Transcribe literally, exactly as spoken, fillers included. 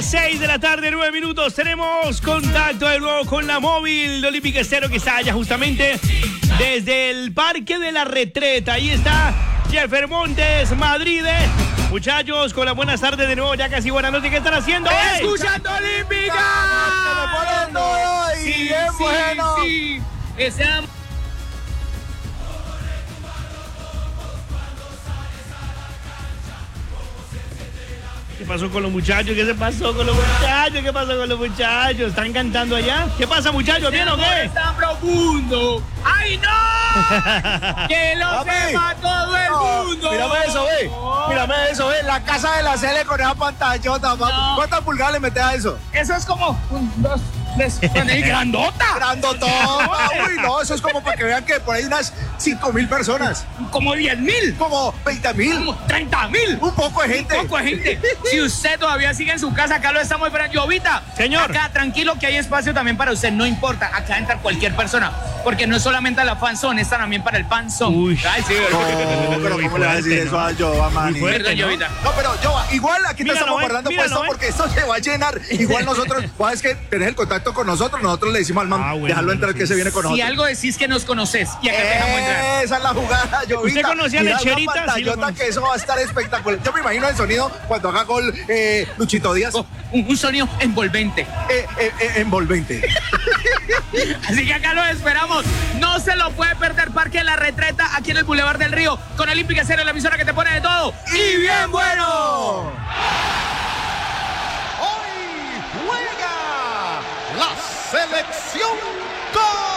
las seis de la tarde, nueve minutos. Tenemos contacto de nuevo con la móvil de Olímpica Estéreo que está allá justamente desde el Parque de la Retreta. Ahí está Jeffer Montes, Madrid. Muchachos, con las buenas tardes de nuevo, ya casi buenas noches. ¿Qué están haciendo? ¡Escuchando Olímpica! ¡Y bien bueno! Sí, ese am- ¿Qué pasó con los muchachos? ¿Qué se pasó con los muchachos? ¿Qué pasó con los muchachos? ¿Están cantando allá? ¿Qué pasa, muchachos? ¿Bien o qué? Es tan profundo. ¡Ay, no! ¡Que lo Papi. sepa todo el No, mundo! mírame eso, ve. Mírame eso, ve. La casa de la Cele con esa pantallota, papi. No. ¿Cuántas pulgadas le metes a eso? Eso es como un, dos, tres, cuatro, y grandota. Grandotoma. Uy, no, eso es como para que vean que por ahí unas cinco mil personas. Como diez mil. Como veinte mil. Como treinta mil. Un poco de gente. Poco de gente. Si usted todavía sigue en su casa, acá lo estamos esperando. Jovita, Señor. acá tranquilo que hay espacio también para usted. No importa, acá entra cualquier persona. Porque no es solamente la fanzone, está también para el panzón. Uy. Ay, sí, No, ¿verdad? pero Muy ¿cómo le vas a decir fuerte, eso ¿no? a Joa, Manny? Muy fuerte. Perdón, ¿no? Jovita. No, pero Joa, igual aquí te Míralo, estamos ¿eh? guardando Míralo, puesto ¿eh? porque esto se va a llenar. Igual nosotros, Joa, es que tenés el contacto con nosotros, nosotros le decimos al man, Ah, bueno, déjalo entrar sí. que se viene con Si nosotros. algo decís que nos conoces y acá te dejamos entrar. Esa es la jugada, Jovita. ¿Usted conocía a Mira una Lecherita? Sí, lo pantallota conozco. que eso va a estar espectacular. Yo me imagino el sonido cuando haga gol eh, Luchito Díaz. Oh, un, un sonido envolvente. Eh, eh, eh, envolvente. Así que acá lo esperamos. No se lo puede perder. Parque de la Retreta, aquí en el Boulevard del Río, con Olímpica Estéreo, la emisora que te pone de todo. ¡Y bien bueno! Hoy juega la selección Colombia.